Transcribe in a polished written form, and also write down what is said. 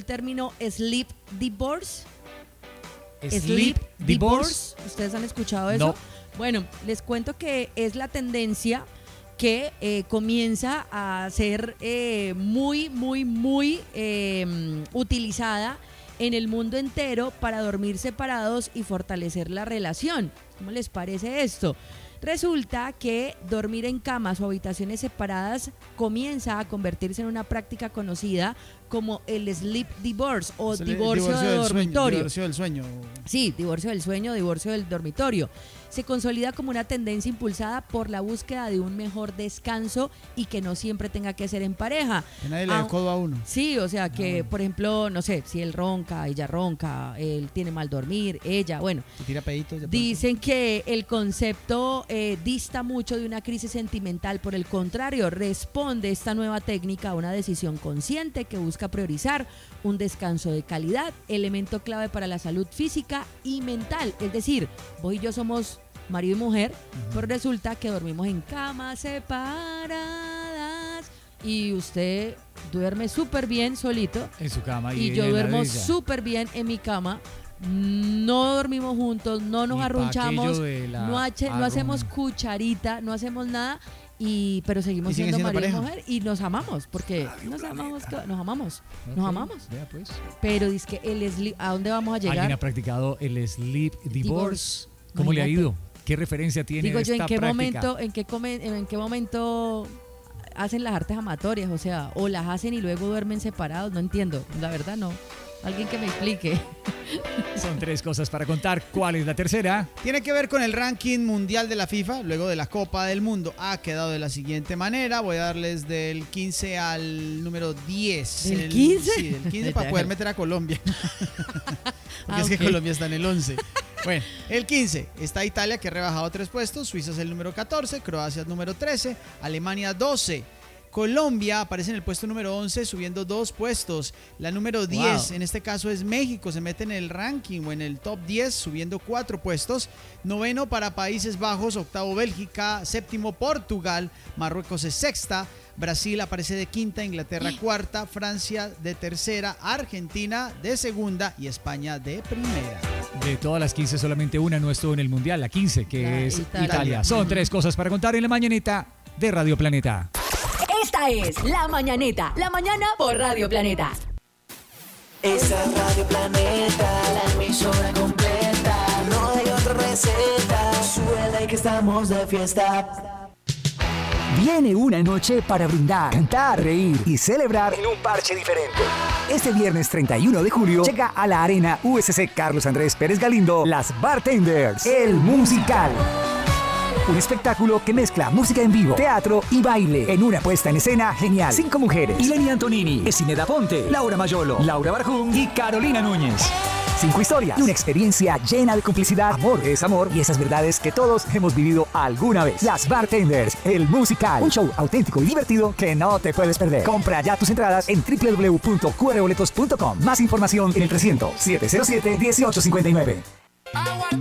término sleep divorce. Sleep divorce. ¿Ustedes han escuchado eso? No. Bueno, les cuento que es la tendencia que comienza a ser muy utilizada en el mundo entero para dormir separados y fortalecer la relación. ¿Cómo les parece esto? Resulta que dormir en camas o habitaciones separadas comienza a convertirse en una práctica conocida como el sleep divorce o divorcio de dormitorio. Divorcio del sueño. Sí, divorcio del sueño, divorcio del dormitorio. Se consolida como una tendencia impulsada por la búsqueda de un mejor descanso y que no siempre tenga que ser en pareja. Que nadie le dé codo a uno. Sí, o sea que, por ejemplo, no sé, si él ronca, ella ronca, él tiene mal dormir, ella, bueno. Se tira peditos de Dicen que el concepto dista mucho de una crisis sentimental. Por el contrario, responde esta nueva técnica a una decisión consciente que busca priorizar un descanso de calidad, elemento clave para la salud física y mental. Es decir, vos y yo somos marido y mujer, pero resulta que dormimos en camas separadas y usted duerme súper bien solito en su cama y yo duermo súper bien en mi cama. No dormimos juntos, no nos arrunchamos, no hacemos cucharita, no hacemos nada. Pero seguimos siendo marido y mujer y nos amamos porque nos amamos. Vea pues. Pero dice que el sleep, ¿a dónde vamos a llegar? ¿Alguien ha practicado el sleep divorce? ¿Cómo le ha ido? ¿Qué referencia tiene Digo yo, esta práctica? ¿en qué momento hacen las artes amatorias? O sea, o las hacen y luego duermen separados, no entiendo, la verdad no. Alguien que me explique. Son 3 cosas para contar. ¿Cuál es la tercera? Tiene que ver con el ranking mundial de la FIFA, luego de la Copa del Mundo. Ha quedado de la siguiente manera. Voy a darles del 15 al número 10. ¿Del 15? Sí, del 15 para poder meter a Colombia. Porque es que Colombia está en el 11. Bueno, el 15 está Italia, que ha rebajado 3 puestos. Suiza es el número 14, Croacia es número 13, Alemania 12. Colombia aparece en el puesto número 11, subiendo 2 puestos. La número 10, en este caso es México, se mete en el ranking o en el top 10, subiendo 4 puestos. 9 para Países Bajos, 8 Bélgica, 7 Portugal, Marruecos es 6, Brasil aparece de 5, Inglaterra 4, Francia de 3, Argentina de 2 y España de 1. De todas las 15, solamente una no estuvo en el Mundial, la 15, que es Italia. Son 3 cosas para contar en la mañanita de Radio Planeta. Esta es La Mañaneta, la mañana por Radio Planeta. Esa es Radio Planeta, la emisora completa. No hay otra receta, súbele que estamos de fiesta. Viene una noche para brindar, cantar, reír y celebrar en un parche diferente. Este viernes 31 de julio llega a la Arena USC Carlos Andrés Pérez Galindo Las Bartenders, el musical. Un espectáculo que mezcla música en vivo, teatro y baile en una puesta en escena genial. 5 mujeres: Ilenia Antonini, Esineda Ponte, Laura Mayolo, Laura Barjún y Carolina Núñez. 5 historias y una experiencia llena de complicidad, amor, desamor y esas verdades que todos hemos vivido alguna vez. Las Bartenders, el musical. Un show auténtico y divertido que no te puedes perder. Compra ya tus entradas en www.qrboletos.com. Más información en el 300-707-1859.